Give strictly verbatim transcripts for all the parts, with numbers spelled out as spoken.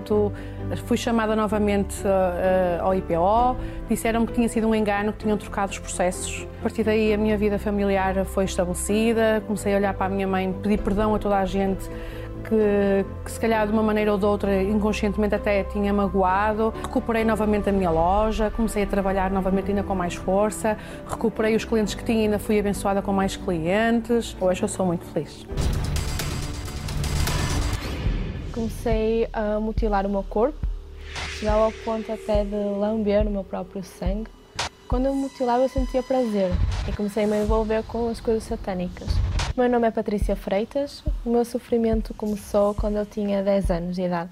entretanto, fui chamada novamente uh, ao I P O, disseram-me que tinha sido um engano, que tinham trocado os processos. A partir daí a minha vida familiar foi estabelecida, comecei a olhar para a minha mãe, pedir perdão a toda a gente que, que se calhar de uma maneira ou de outra, inconscientemente até tinha magoado. Recuperei novamente a minha loja, comecei a trabalhar novamente ainda com mais força, recuperei os clientes que tinha e ainda fui abençoada com mais clientes. Hoje eu sou muito feliz. Comecei a mutilar o meu corpo, chegava ao ponto até de lamber o meu próprio sangue. Quando eu me mutilava eu sentia prazer e comecei a me envolver com as coisas satânicas. O meu nome é Patrícia Freitas, o meu sofrimento começou quando eu tinha dez anos de idade.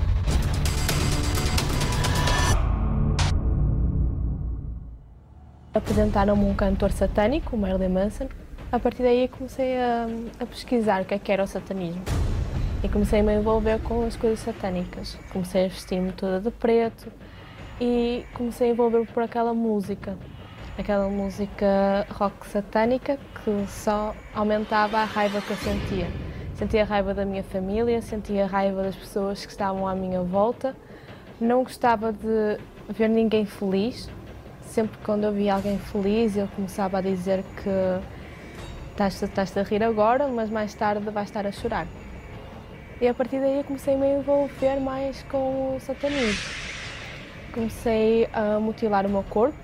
Apresentaram-me um cantor satânico, o Marilyn Manson. A partir daí comecei a, a pesquisar o que é que era o satanismo. E comecei a me envolver com as coisas satânicas. Comecei a vestir-me toda de preto e comecei a envolver por aquela música. Aquela música rock satânica que só aumentava a raiva que eu sentia. Sentia a raiva da minha família, sentia a raiva das pessoas que estavam à minha volta. Não gostava de ver ninguém feliz. Sempre quando eu via alguém feliz, eu começava a dizer que estás, estás a rir agora, mas mais tarde vais estar a chorar. E a partir daí eu comecei a me envolver mais com o satanismo. Comecei a mutilar o meu corpo.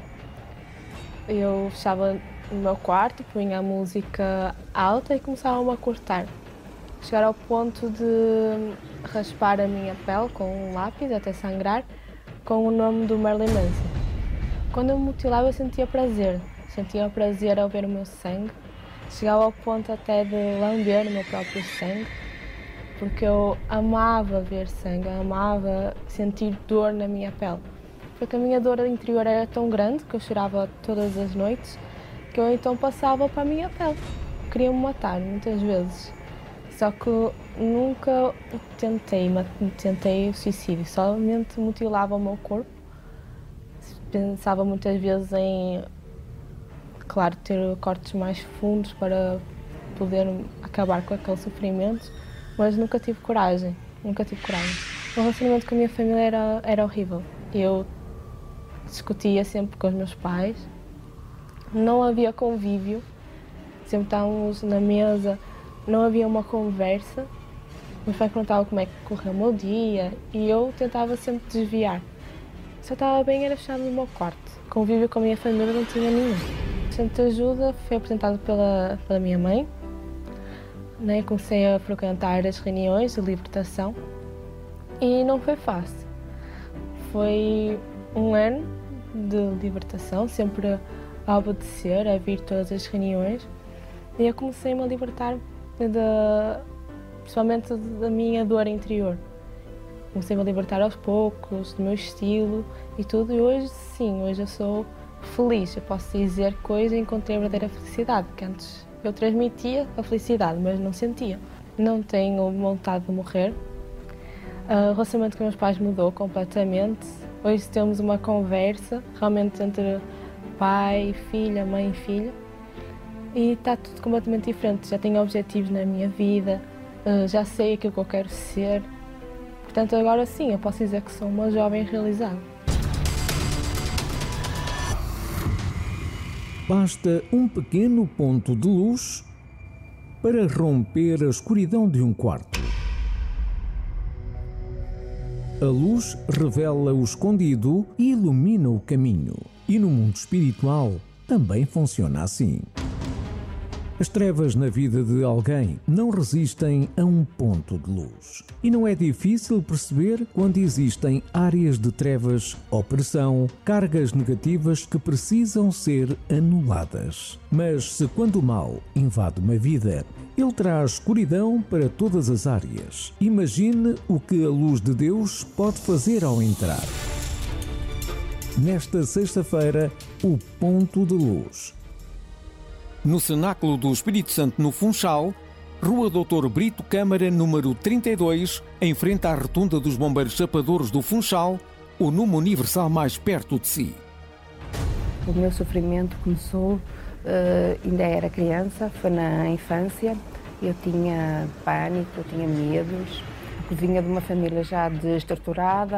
Eu fechava no meu quarto, punha a música alta e começava-me a cortar. Chegar ao ponto de raspar a minha pele com um lápis até sangrar, com o nome do Marilyn Manson. Quando eu me mutilava eu sentia prazer. Sentia prazer ao ver o meu sangue. Chegava ao ponto até de lamber o meu próprio sangue. Porque eu amava ver sangue, eu amava sentir dor na minha pele. Porque a minha dor interior era tão grande, que eu chorava todas as noites, que eu então passava para a minha pele. Queria-me matar, muitas vezes. Só que nunca tentei, tentei o suicídio, somente mutilava o meu corpo. Pensava muitas vezes em, claro, ter cortes mais fundos para poder acabar com aquele sofrimento. Mas nunca tive coragem, nunca tive coragem. O relacionamento com a minha família era, era horrível. Eu discutia sempre com os meus pais, não havia convívio, sempre estávamos na mesa, não havia uma conversa. Meus pais perguntavam como é que correu o meu dia e eu tentava sempre desviar. Se eu estava bem era fechado no meu quarto. Convívio com a minha família não tinha nenhum. O Centro de Ajuda foi apresentado pela, pela minha mãe. Né, comecei a frequentar as reuniões de libertação e não foi fácil. Foi um ano de libertação, sempre a obedecer, a vir todas as reuniões e eu comecei-me a libertar, de, principalmente da minha dor interior. Comecei-me a libertar aos poucos, do meu estilo e tudo, e hoje sim, hoje eu sou feliz. Eu posso dizer que hoje encontrei a verdadeira felicidade, que antes eu transmitia a felicidade, mas não sentia. Não tenho vontade de morrer. O relacionamento com meus pais mudou completamente. Hoje temos uma conversa realmente entre pai, filha, mãe e filha. E está tudo completamente diferente. Já tenho objetivos na minha vida, já sei aquilo que eu quero ser. Portanto, agora sim, eu posso dizer que sou uma jovem realizada. Basta um pequeno ponto de luz para romper a escuridão de um quarto. A luz revela o escondido e ilumina o caminho. E no mundo espiritual também funciona assim. As trevas na vida de alguém não resistem a um ponto de luz. E não é difícil perceber quando existem áreas de trevas, opressão, cargas negativas que precisam ser anuladas. Mas se quando o mal invade uma vida, ele traz escuridão para todas as áreas. Imagine o que a luz de Deus pode fazer ao entrar. Nesta sexta-feira, o ponto de luz. No Cenáculo do Espírito Santo, no Funchal, Rua doutor Brito Câmara, número trinta e dois, em frente à Rotunda dos Bombeiros Chapadores do Funchal, o número universal mais perto de si. O meu sofrimento começou, uh, ainda era criança, foi na infância. Eu tinha pânico, eu tinha medos, porque vinha de uma família já desestruturada.